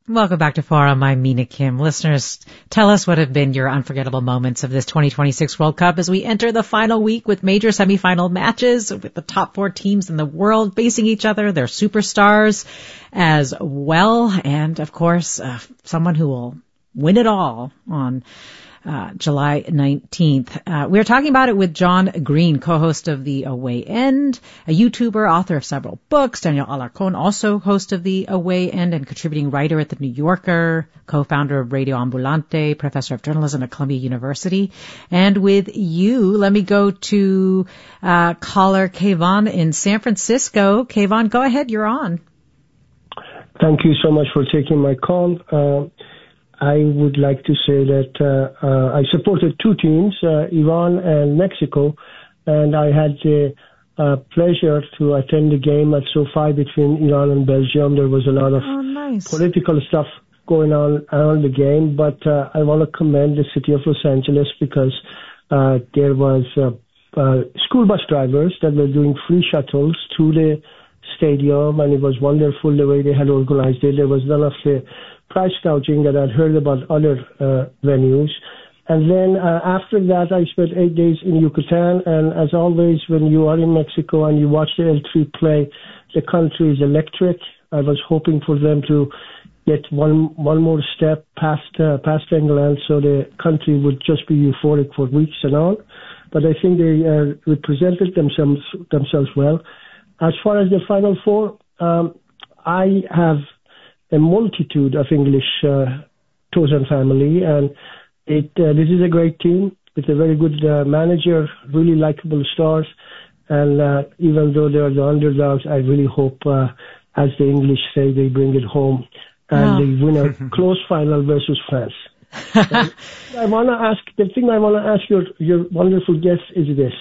Welcome back to Forum. I'm Mina Kim. Listeners, tell us what have been your unforgettable moments of this 2026 World Cup as we enter the final week with major semifinal matches with the top 4 teams in the world facing each other, their superstars as well, and of course, someone who will win it all on July 19th. We're talking about it with John Green, co-host of The Away End, a YouTuber, author of several books. Daniel Alarcon, also host of The Away End and contributing writer at The New Yorker, co-founder of Radio Ambulante, professor of journalism at Columbia University. And with you, let me go to caller Kayvon in San Francisco. Kayvon, go ahead. You're on. Thank you so much for taking my call. I would like to say that I supported 2 teams, Iran and Mexico, and I had the pleasure to attend the game at SoFi between Iran and Belgium. There was a lot of political stuff going on around the game, but I want to commend the city of Los Angeles because there was school bus drivers that were doing free shuttles to the stadium, and it was wonderful the way they had organized it. There was none of the price gouging that I'd heard about other venues. And then after that, I spent 8 days in Yucatan. And as always, when you are in Mexico and you watch the L3 play, the country is electric. I was hoping for them to get one more step past England so the country would just be euphoric for weeks and all. But I think they represented themselves well. As far as the Final Four, I have a multitude of English chosen family, and this is a great team with a very good manager, really likable stars, and even though they are the underdogs, I really hope, as the English say, they bring it home and they win a close final versus France. The thing I want to ask your wonderful guest is this.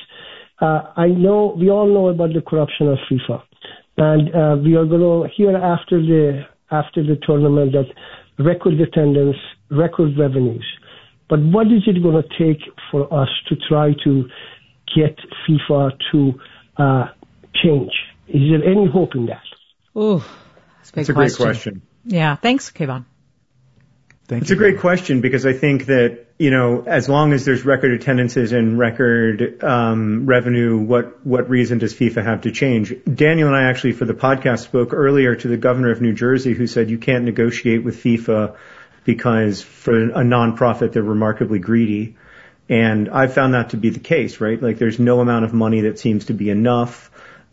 We all know about the corruption of FIFA, and we are going to hear after the tournament that record attendance, record revenues. But what is it going to take for us to try to get FIFA to change? Is there any hope in that? Ooh, that's a great question. Yeah, thanks, Kayvon. It's a great question because I think that, as long as there's record attendances and record revenue, what reason does FIFA have to change? Daniel and I actually, for the podcast, spoke earlier to the governor of New Jersey who said you can't negotiate with FIFA because for a nonprofit, they're remarkably greedy. And I found that to be the case, right? Like there's no amount of money that seems to be enough.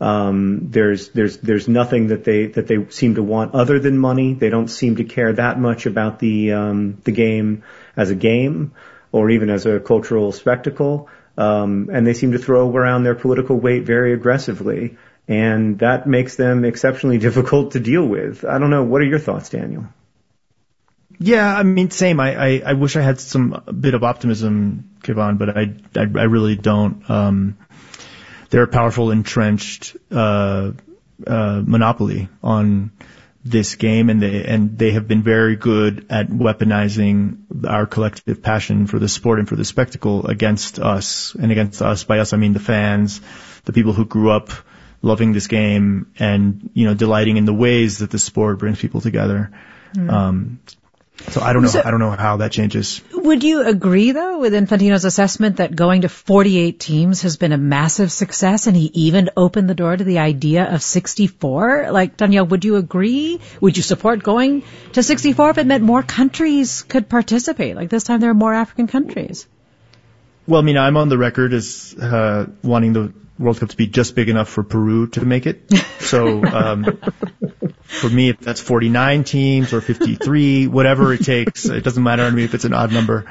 There's nothing that they seem to want other than money. They don't seem to care that much about the game as a game or even as a cultural spectacle. And they seem to throw around their political weight very aggressively. And that makes them exceptionally difficult to deal with. I don't know. What are your thoughts, Daniel? Yeah, I mean, same. I wish I had some bit of optimism, Kayvon, but I really don't. They're a powerful, entrenched monopoly on this game, and they have been very good at weaponizing our collective passion for the sport and for the spectacle against us. And against us, by us, I mean the fans, the people who grew up loving this game and, delighting in the ways that the sport brings people together. So I don't know. I don't know how that changes. Would you agree, though, with Infantino's assessment that going to 48 teams has been a massive success, and he even opened the door to the idea of 64? Like, Danielle, would you agree? Would you support going to 64 if it meant more countries could participate? Like this time there are more African countries. Well, I mean, I'm on the record as wanting the World Cup to be just big enough for Peru to make it. So for me, if that's 49 teams or 53, whatever it takes, it doesn't matter to me if it's an odd number.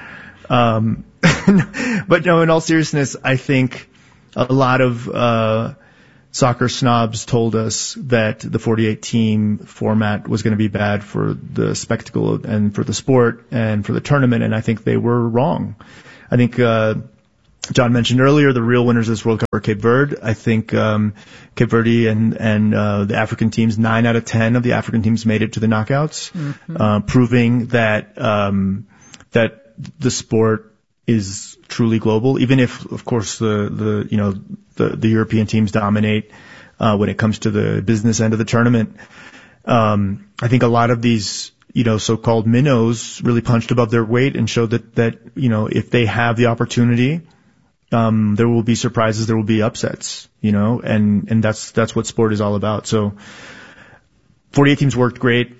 But no, in all seriousness, I think a lot of soccer snobs told us that the 48-team format was going to be bad for the spectacle and for the sport and for the tournament, and I think they were wrong. I think John mentioned earlier the real winners of this World Cup are Cape Verde. I think Cape Verde and the African teams, 9 out of 10 of the African teams made it to the knockouts, proving that that the sport is truly global. Even if, of course, the European teams dominate when it comes to the business end of the tournament. I think a lot of these so-called minnows really punched above their weight and showed that if they have the opportunity, there will be surprises, there will be upsets, and that's what sport is all about. So 48 teams worked great.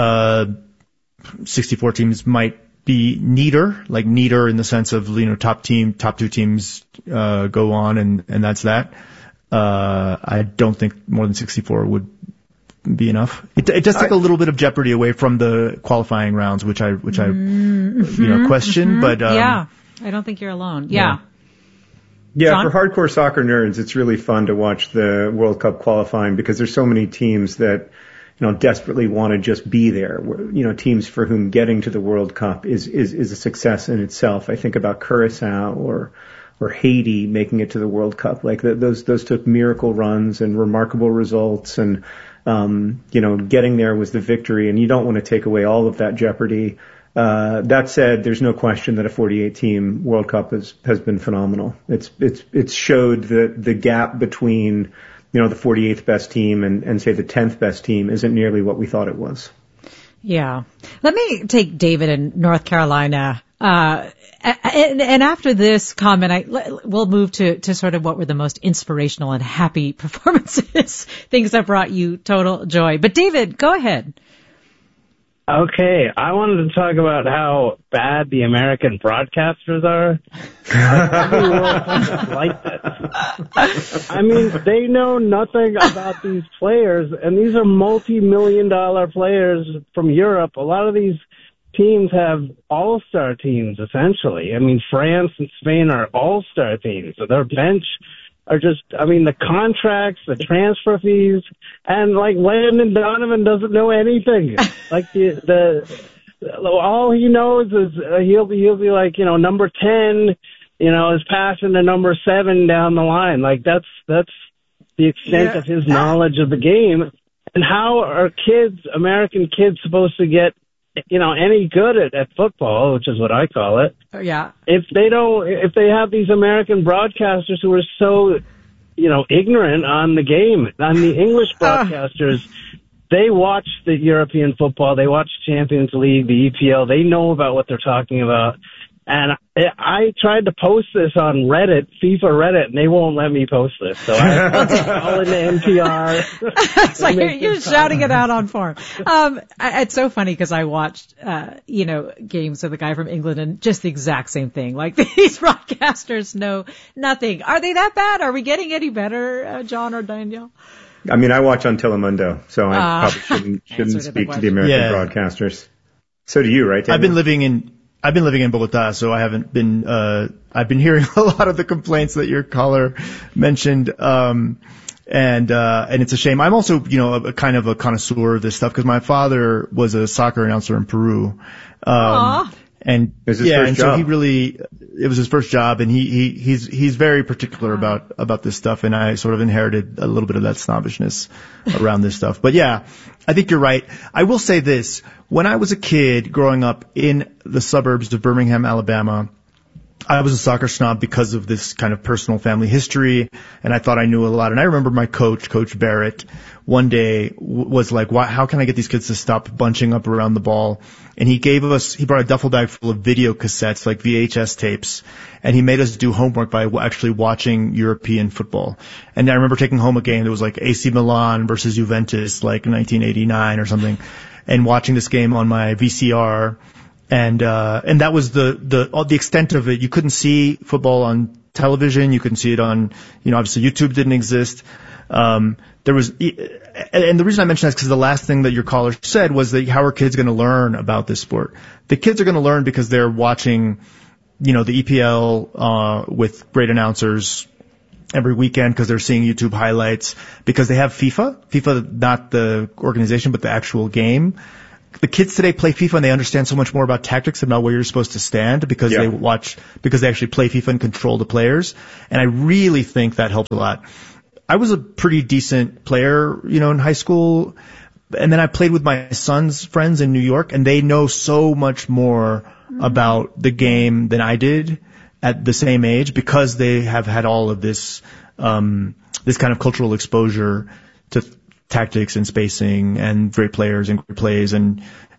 64 teams might be neater in the sense of, top two teams, go on and that's that. I don't think more than 64 would be enough. It does take a little bit of jeopardy away from the qualifying rounds, which I question, but, yeah, I don't think you're alone. Yeah. Yeah, for hardcore soccer nerds, it's really fun to watch the World Cup qualifying because there's so many teams that, desperately want to just be there. Teams for whom getting to the World Cup is a success in itself. I think about Curacao or Haiti making it to the World Cup. Like those took miracle runs and remarkable results, and getting there was the victory. And you don't want to take away all of that jeopardy. That said, there's no question that a 48-team World Cup has been phenomenal. It's showed that the gap between the 48th best team and say the 10th best team isn't nearly what we thought it was. Yeah. Let me take David in North Carolina. And after this comment, we'll move to sort of what were the most inspirational and happy performances, things that brought you total joy. But David, go ahead. Okay, I wanted to talk about how bad the American broadcasters are. Every World Cup is like this. I mean, they know nothing about these players, and these are multi-million-dollar players from Europe. A lot of these teams have all-star teams, essentially. I mean, France and Spain are all-star teams, so their bench are just, the contracts, the transfer fees, and Landon Donovan doesn't know anything. All he knows is he'll be number 10, is passing to number 7 down the line. That's the extent of his knowledge of the game. And how are American kids supposed to get any good at football, which is what I call it. Yeah. If they have these American broadcasters who are so, ignorant on the game, on the English broadcasters, they watch the European football, they watch Champions League, the EPL, they know about what they're talking about. And I tried to post this on Reddit, FIFA Reddit, and they won't let me post this. So I call into NPR. It's like you're shouting it out on forum. It's so funny because I watched, games with a guy from England and just the exact same thing. Like these broadcasters know nothing. Are they that bad? Are we getting any better, John or Daniel? I mean, I watch on Telemundo, so I probably shouldn't speak to the American broadcasters. So do you, right, Daniel? I've been living in Bogota, so I haven't been, I've been hearing a lot of the complaints that your caller mentioned. And it's a shame. I'm also, a kind of a connoisseur of this stuff because my father was a soccer announcer in Peru. And it was his first job. So it was his first job, and he's very particular about this stuff, and I sort of inherited a little bit of that snobbishness around this stuff. But yeah, I think you're right. I will say this. When I was a kid growing up in the suburbs of Birmingham, Alabama, I was a soccer snob because of this kind of personal family history, and I thought I knew a lot. And I remember my coach, Coach Barrett, one day was like, how can I get these kids to stop bunching up around the ball? And he brought a duffel bag full of video cassettes, like VHS tapes, and he made us do homework by actually watching European football. And I remember taking home a game that was like AC Milan versus Juventus, like 1989 or something, and watching this game on my VCR. And that was the extent of it. You couldn't see football on television. You couldn't see it on, obviously YouTube didn't exist. And the reason I mention that is because the last thing that your caller said was that how are kids going to learn about this sport? The kids are going to learn because they're watching, the EPL, with great announcers every weekend because they're seeing YouTube highlights, because they have FIFA, not the organization, but the actual game. The kids today play FIFA and they understand so much more about tactics and about where you're supposed to stand because they actually play FIFA and control the players. And I really think that helps a lot. I was a pretty decent player, in high school. And then I played with my son's friends in New York, and they know so much more about the game than I did at the same age because they have had all of this, this kind of cultural exposure to tactics and spacing and great players and great plays. And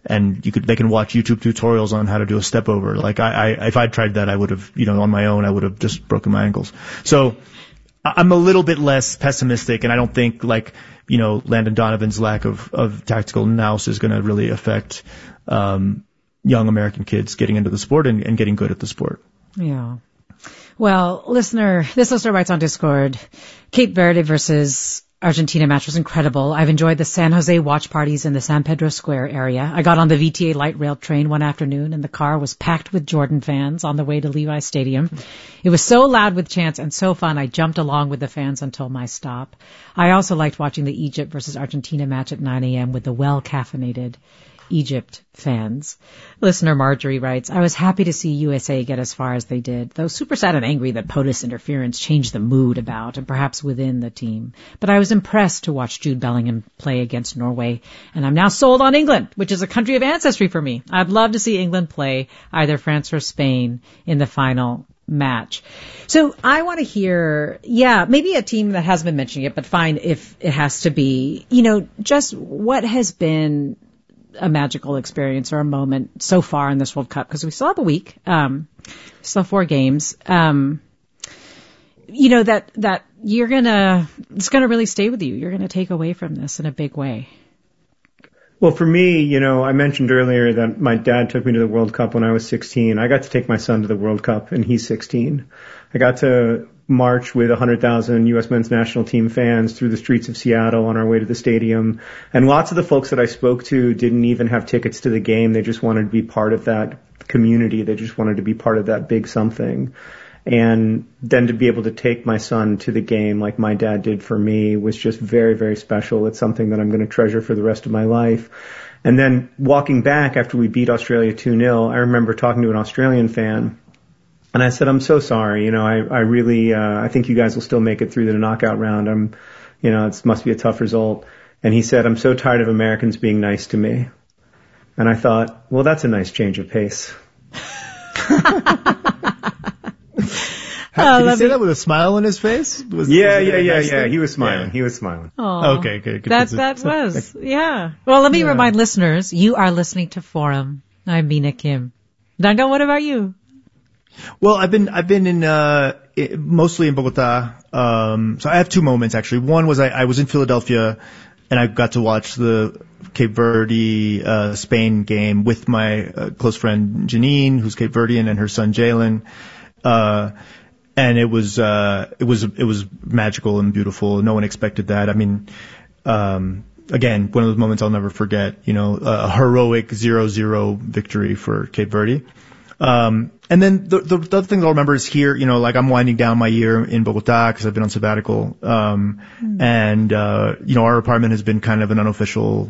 they can watch YouTube tutorials on how to do a step over. Like if I'd tried that, I would have, on my own, I would have just broken my ankles. So I'm a little bit less pessimistic, and I don't think Landon Donovan's lack of tactical nous is going to really affect young American kids getting into the sport and getting good at the sport. Yeah. Well, this listener writes on Discord, Cape Verde versus Argentina match was incredible. I've enjoyed the San Jose watch parties in the San Pedro Square area. I got on the VTA light rail train one afternoon and the car was packed with Jordan fans on the way to Levi Stadium. It was so loud with chants and so fun I jumped along with the fans until my stop. I also liked watching the Egypt versus Argentina match at 9 a.m. with the well-caffeinated Egypt fans. Listener Marjorie writes, I was happy to see USA get as far as they did, though super sad and angry that POTUS interference changed the mood about and perhaps within the team. But I was impressed to watch Jude Bellingham play against Norway, and I'm now sold on England, which is a country of ancestry for me. I'd love to see England play either France or Spain in the final match. So I want to hear, maybe a team that hasn't been mentioning it, but fine if it has to be, just what has been a magical experience or a moment so far in this World Cup, because we still have a week, still have 4 games, that it's gonna really stay with you. You're gonna take away from this in a big way. Well, for me, I mentioned earlier that my dad took me to the World Cup when I was 16. I got to take my son to the World Cup and he's 16. I got to march with 100,000 U.S. men's national team fans through the streets of Seattle on our way to the stadium. And lots of the folks that I spoke to didn't even have tickets to the game. They just wanted to be part of that community. They just wanted to be part of that big something. And then to be able to take my son to the game like my dad did for me was just very, very special. It's something that I'm going to treasure for the rest of my life. And then walking back after we beat Australia 2-0, I remember talking to an Australian fan. And I said, I'm so sorry. I really, I think you guys will still make it through the knockout round. It must be a tough result. And he said, I'm so tired of Americans being nice to me. And I thought, well, that's a nice change of pace. Did he say that with a smile on his face? Yeah. He was smiling. Yeah. He was smiling. Oh, okay, good. That was, yeah. Well, let me remind listeners, you are listening to Forum. I'm Mina Kim. Dango, what about you? Well, I've been in, mostly in Bogota. So I have 2 moments actually. One was I was in Philadelphia and I got to watch the Cape Verde, Spain game with my close friend Janine, who's Cape Verdean, and her son Jalen. And it was magical and beautiful. No one expected that. I mean, again, one of those moments I'll never forget, a heroic 0-0 victory for Cape Verde. And then the other thing I'll remember is here, like I'm winding down my year in Bogota because I've been on sabbatical. And our apartment has been kind of an unofficial,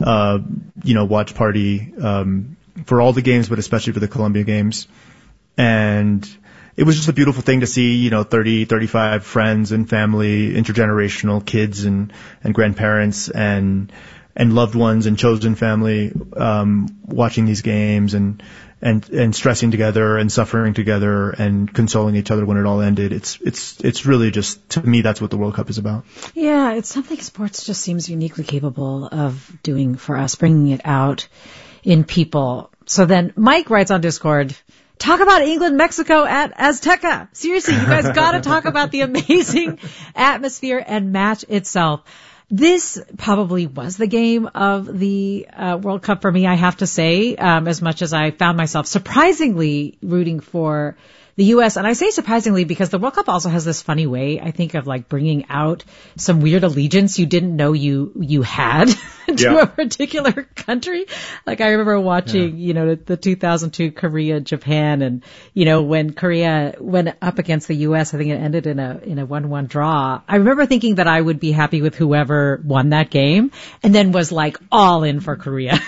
watch party, for all the games, but especially for the Colombia games. And it was just a beautiful thing to see, 30, 35 friends and family, intergenerational kids and grandparents and loved ones and chosen family, watching these games and stressing together and suffering together and consoling each other when it all ended. It's really just, to me, that's what the World Cup is about. Yeah, it's something sports just seems uniquely capable of doing for us, bringing it out in people. So then Mike writes on Discord, talk about England, Mexico at Azteca. Seriously, you guys got to talk about the amazing atmosphere and match itself. This probably was the game of the World Cup for me, I have to say, as much as I found myself surprisingly rooting for the U.S. And I say surprisingly because the World Cup also has this funny way, I think, of like bringing out some weird allegiance you didn't know you had to a particular country. Like I remember watching, the 2002 Korea, Japan, and, when Korea went up against the U.S., I think it ended in a 1-1 draw. I remember thinking that I would be happy with whoever won that game and then was like all in for Korea.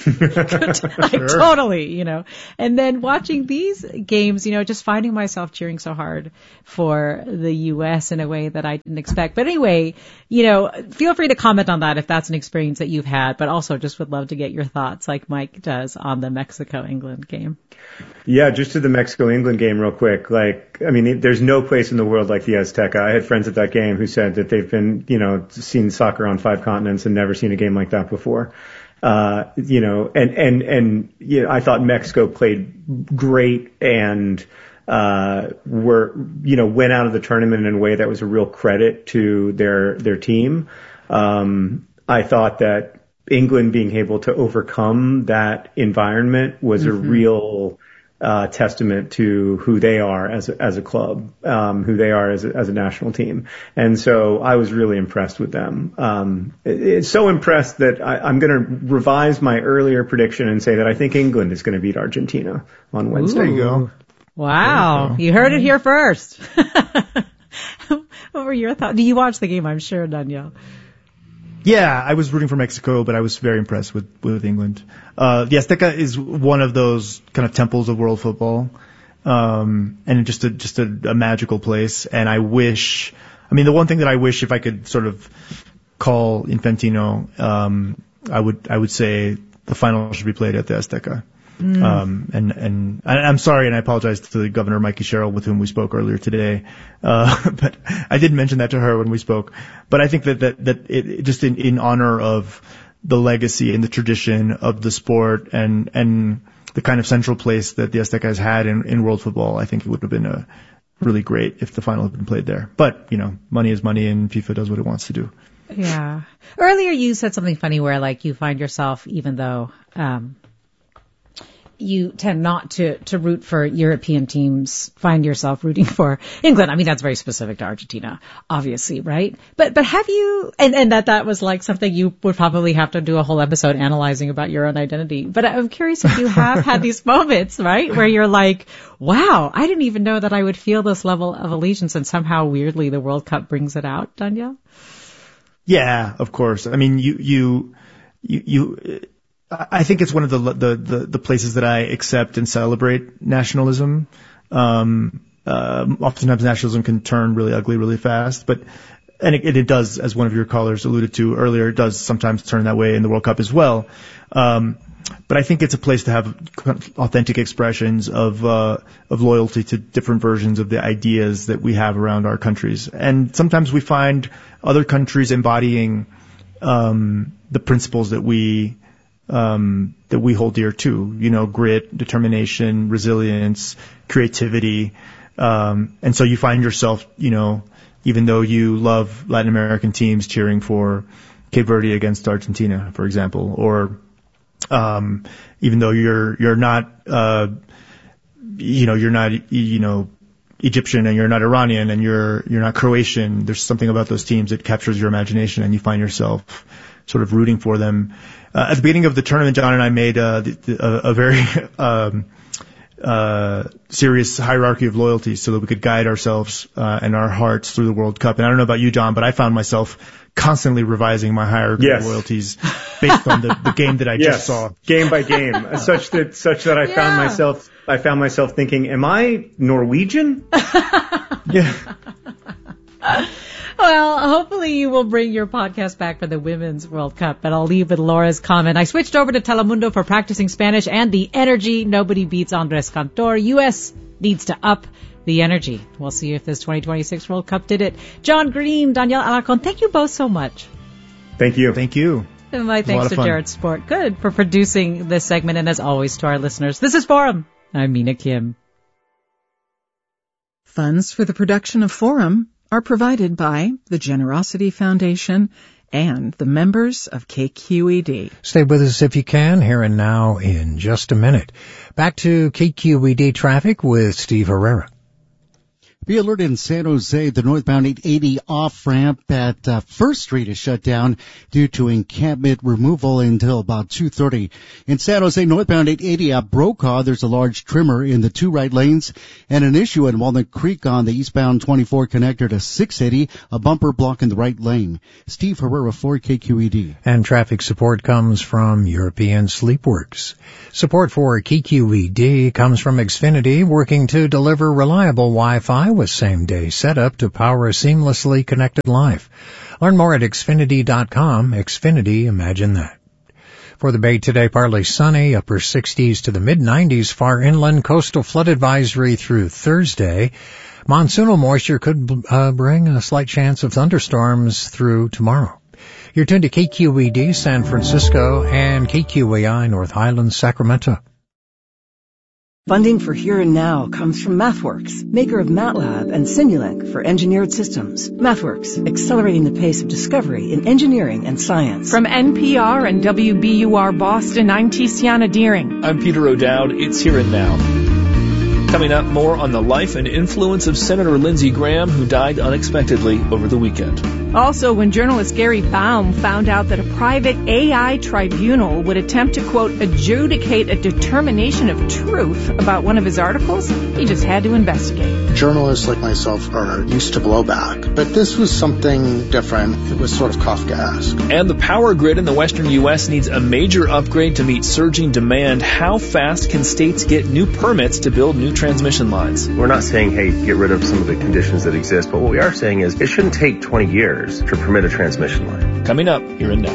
Totally, and then watching these games, just finding myself cheering so hard for the U.S. in a way that I didn't expect. But anyway, feel free to comment on that if that's an experience that you've had, but also just would love to get your thoughts like Mike does on the Mexico-England game. Yeah, just to the Mexico-England game real quick. There's no place in the world like the Azteca. I had friends at that game who said that they've been, seen soccer on 5 continents and never seen a game like that before. I thought Mexico played great and went out of the tournament in a way that was a real credit to their team. I thought that England being able to overcome that environment was a real testament to who they are as a club, who they are as a national team. And so I was really impressed with them. It's so impressed that I'm going to revise my earlier prediction and say that I think England is going to beat Argentina on Wednesday. There you go. Wow. You heard it here first. What were your thoughts? Do you watch the game? I'm sure, Daniel. Yeah, I was rooting for Mexico, but I was very impressed with England. The Azteca is one of those kind of temples of world football, and just a magical place. And the one thing that I wish, if I could sort of call Infantino, I would say the final should be played at the Azteca. And I'm sorry, and I apologize to the Governor Mikey Sherrill, with whom we spoke earlier today. But I did mention that to her when we spoke. But I think that it just in honor of the legacy and the tradition of the sport and the kind of central place that the Azteca has had in world football, I think it would have been really great if the final had been played there. But, money is money and FIFA does what it wants to do. Yeah. Earlier you said something funny where you find yourself, even though, you tend not to root for European teams, find yourself rooting for England. I mean, that's very specific to Argentina, obviously, right? But have you, and that was something you would probably have to do a whole episode analyzing about your own identity. But I'm curious if you have had these moments, right? Where you're like, wow, I didn't even know that I would feel this level of allegiance, and somehow weirdly the World Cup brings it out, Daniel? Yeah, of course. I mean, I think it's one of the places that I accept and celebrate nationalism. Oftentimes nationalism can turn really ugly really fast, and it does, as one of your callers alluded to earlier, it does sometimes turn that way in the World Cup as well. But I think it's a place to have authentic expressions of loyalty to different versions of the ideas that we have around our countries. And sometimes we find other countries embodying the principles that we hold dear to, grit, determination, resilience, creativity. And so you find yourself, even though you love Latin American teams, cheering for Cape Verde against Argentina, for example, or, even though you're not Egyptian and you're not Iranian and you're not Croatian, there's something about those teams that captures your imagination and you find yourself sort of rooting for them. At the beginning of the tournament, John and I made a very serious hierarchy of loyalty so that we could guide ourselves and our hearts through the World Cup. And I don't know about you, John, but I found myself constantly revising my hierarchy of loyalties based on the game that I just saw. Game by game, such that I found myself thinking, am I Norwegian? Yeah. Well, hopefully you will bring your podcast back for the Women's World Cup, but I'll leave with Laura's comment. I switched over to Telemundo for practicing Spanish and the energy. Nobody beats Andres Cantor. U.S. needs to up the energy. We'll see if this 2026 World Cup did it. John Green, Danielle Alarcon, thank you both so much. Thank you. Thank you. And my thanks to Jared Sport. Good for producing this segment. And as always, to our listeners, this is Forum. I'm Mina Kim. Funds for the production of Forum are provided by the Generosity Foundation and the members of KQED. Stay with us if you can, here and now in just a minute. Back to KQED traffic with Steve Herrera. Be alert in San Jose. The northbound 880 off-ramp at First Street is shut down due to encampment removal until about 2:30. In San Jose, northbound 880 at Brokaw, there's a large trimmer in the two right lanes and an issue in Walnut Creek on the eastbound 24 connector to 680, a bumper blocking the right lane. Steve Herrera for KQED. And traffic support comes from European Sleepworks. Support for KQED comes from Xfinity, working to deliver reliable Wi-Fi with same-day setup to power a seamlessly connected life. Learn more at Xfinity.com. Xfinity, imagine that. For the Bay today, partly sunny, upper 60s to the mid-90s, far inland, coastal flood advisory through Thursday. Monsoonal moisture could bring a slight chance of thunderstorms through tomorrow. You're tuned to KQED San Francisco and KQAI North Highlands, Sacramento. Funding for Here and Now comes from MathWorks, maker of MATLAB and Simulink for engineered systems. MathWorks, accelerating the pace of discovery in engineering and science. From NPR and WBUR Boston, I'm Tiziana Deering. I'm Peter O'Dowd. It's Here and Now. Coming up, more on the life and influence of Senator Lindsey Graham, who died unexpectedly over the weekend. Also, when journalist Gary Baum found out that a private AI tribunal would attempt to, quote, adjudicate a determination of truth about one of his articles, he just had to investigate. Journalists like myself are used to blowback, but this was something different. It was sort of Kafkaesque. And the power grid in the western U.S. needs a major upgrade to meet surging demand. How fast can states get new permits to build new transmission lines? We're not saying, hey, get rid of some of the conditions that exist, but what we are saying is it shouldn't take 20 years to permit a transmission line. Coming up, Here and Now.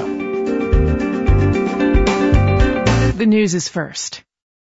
The news is first.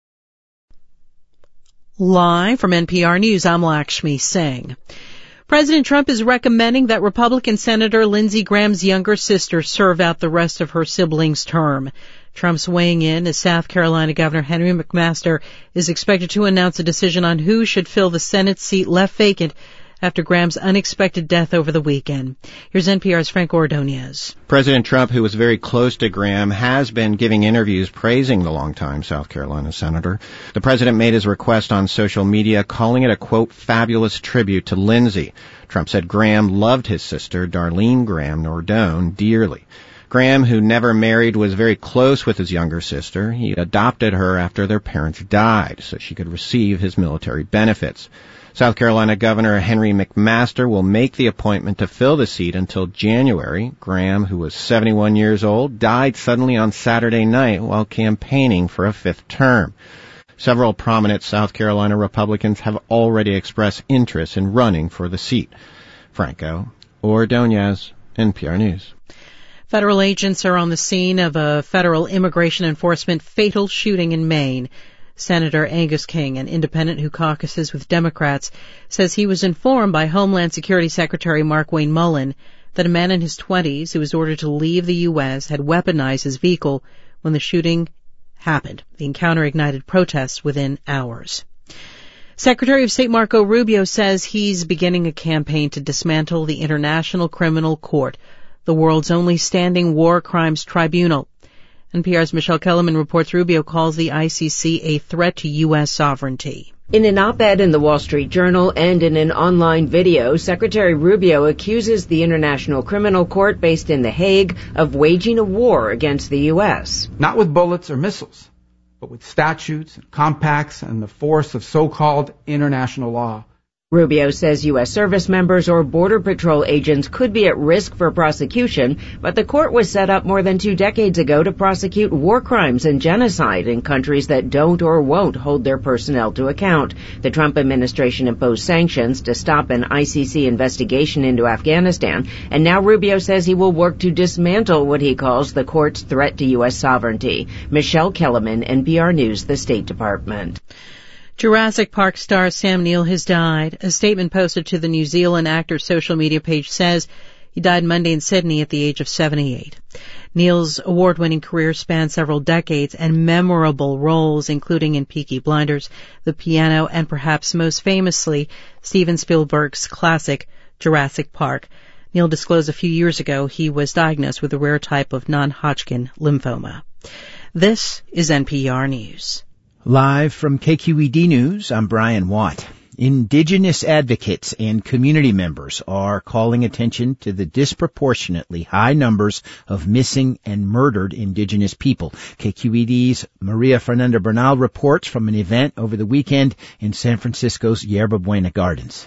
Live from NPR News, I'm Lakshmi Singh. President Trump is recommending that Republican Senator Lindsey Graham's younger sister serve out the rest of her sibling's term. Trump's weighing in as South Carolina Governor Henry McMaster is expected to announce a decision on who should fill the Senate seat left vacant after Graham's unexpected death over the weekend. Here's NPR's Frank Ordonez. President Trump, who was very close to Graham, has been giving interviews praising the longtime South Carolina senator. The president made his request on social media, calling it a, quote, fabulous tribute to Lindsey. Trump said Graham loved his sister, Darlene Graham Nordone, dearly. Graham, who never married, was very close with his younger sister. He adopted her after their parents died so she could receive his military benefits. South Carolina Governor Henry McMaster will make the appointment to fill the seat until January. Graham, who was 71 years old, died suddenly on Saturday night while campaigning for a fifth term. Several prominent South Carolina Republicans have already expressed interest in running for the seat. Franco Ordonez, NPR News. Federal agents are on the scene of a federal immigration enforcement fatal shooting in Maine. Senator Angus King, an independent who caucuses with Democrats, says he was informed by Homeland Security Secretary Markwayne Mullin that a man in his 20s who was ordered to leave the U.S. had weaponized his vehicle when the shooting happened. The encounter ignited protests within hours. Secretary of State Marco Rubio says he's beginning a campaign to dismantle the International Criminal Court, the world's only standing war crimes tribunal. NPR's Michelle Kellerman reports Rubio calls the ICC a threat to U.S. sovereignty. In an op-ed in the Wall Street Journal and in an online video, Secretary Rubio accuses the International Criminal Court based in The Hague of waging a war against the U.S. Not with bullets or missiles, but with statutes and compacts and the force of so-called international law. Rubio says U.S. service members or Border Patrol agents could be at risk for prosecution, but the court was set up more than 2 decades ago to prosecute war crimes and genocide in countries that don't or won't hold their personnel to account. The Trump administration imposed sanctions to stop an ICC investigation into Afghanistan, and now Rubio says he will work to dismantle what he calls the court's threat to U.S. sovereignty. Michelle Kellerman, NPR News, the State Department. Jurassic Park star Sam Neill has died. A statement posted to the New Zealand actor's social media page says he died Monday in Sydney at the age of 78. Neill's award-winning career spanned several decades and memorable roles, including in Peaky Blinders, The Piano, and perhaps most famously, Steven Spielberg's classic Jurassic Park. Neill disclosed a few years ago he was diagnosed with a rare type of non-Hodgkin lymphoma. This is NPR News. Live from KQED News, I'm Brian Watt. Indigenous advocates and community members are calling attention to the disproportionately high numbers of missing and murdered Indigenous people. KQED's Maria Fernanda Bernal reports from an event over the weekend in San Francisco's Yerba Buena Gardens.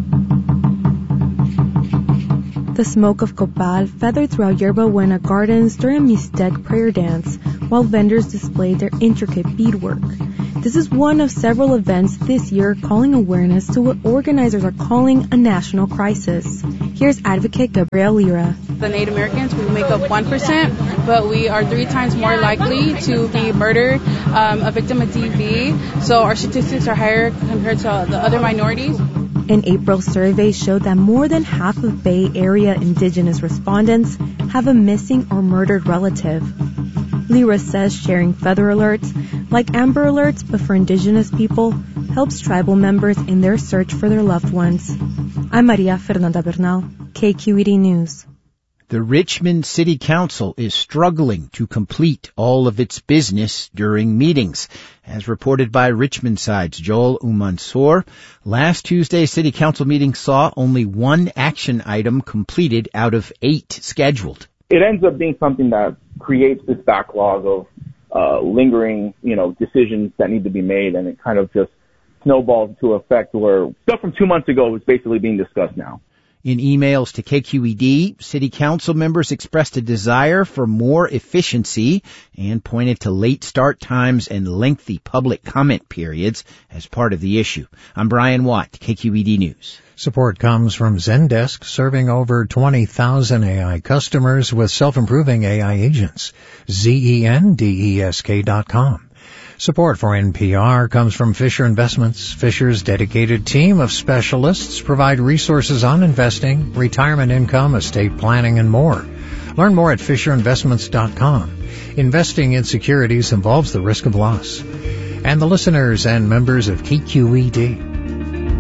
The smoke of copal feathered throughout Yerba Buena Gardens during a Mixtec prayer dance, while vendors displayed their intricate beadwork. This is one of several events this year calling awareness to what organizers are calling a national crisis. Here's advocate Gabrielle Lira. The Native Americans, we make up 1%, but we are 3 times more likely to be murdered, a victim of DV, so our statistics are higher compared to the other minorities. An April survey showed that more than half of Bay Area Indigenous respondents have a missing or murdered relative. Lyra says sharing feather alerts, like Amber Alerts but for Indigenous people, helps tribal members in their search for their loved ones. I'm Maria Fernanda Bernal, KQED News. The Richmond City Council is struggling to complete all of its business during meetings. As reported by Richmond Side's Joel Umansor, last Tuesday's City Council meeting saw only one action item completed out of 8 scheduled. It ends up being something that creates this backlog of lingering, decisions that need to be made, and it kind of just snowballs into effect where stuff from 2 months ago is basically being discussed now. In emails to KQED, City Council members expressed a desire for more efficiency and pointed to late start times and lengthy public comment periods as part of the issue. I'm Brian Watt, KQED News. Support comes from Zendesk, serving over 20,000 AI customers with self-improving AI agents. Zendesk.com. Support for NPR comes from Fisher Investments. Fisher's dedicated team of specialists provide resources on investing, retirement income, estate planning, and more. Learn more at FisherInvestments.com. Investing in securities involves the risk of loss. And the listeners and members of KQED.